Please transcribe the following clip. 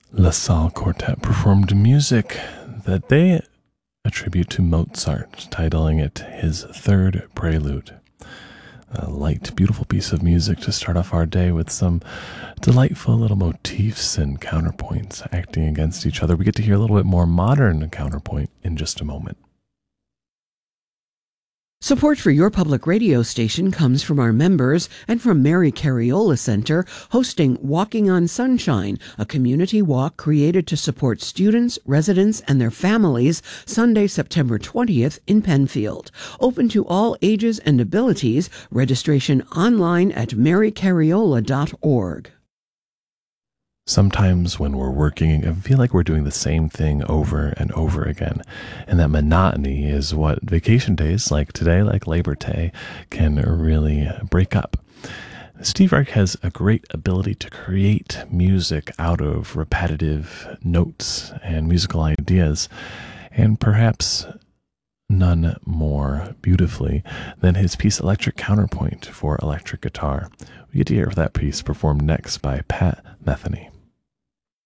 La Salle Quartet performed music that they attribute to Mozart, titling it his Third Prelude. A light, beautiful piece of music to start off our day with some delightful little motifs and counterpoints acting against each other. We get to hear a little bit more modern counterpoint in just a moment. Support for your public radio station comes from our members and from Mary Cariola Center, hosting Walking on Sunshine, a community walk created to support students, residents, and their families, Sunday, September 20th in Penfield. Open to all ages and abilities. Registration online at marycariola.org. Sometimes when we're working, I feel like we're doing the same thing over and over again. And that monotony is what vacation days like today, like Labor Day, can really break up. Steve Reich has a great ability to create music out of repetitive notes and musical ideas, and perhaps none more beautifully than his piece Electric Counterpoint for electric guitar. We get to hear that piece performed next by Pat Metheny.